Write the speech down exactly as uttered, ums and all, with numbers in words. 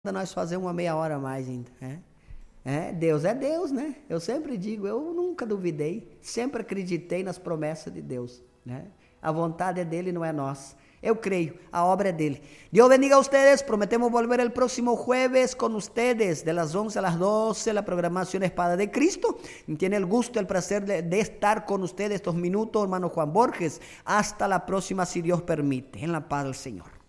nós fazer uma meia hora a mais ainda. É? É, Deus é Deus, né? Eu sempre digo, eu nunca duvidei, sempre acreditei nas promessas de Deus. Né? A vontade é dele, não é nossa. Eu creio, a obra é dele. Dios bendiga a ustedes, prometemos volver el próximo jueves con ustedes, de las once a las doce, la programación Espada de Cristo. Tiene el gusto, el placer de, de estar con ustedes estos minutos, hermano Juan Borges. Hasta la próxima, si Dios permite, en la paz del Señor.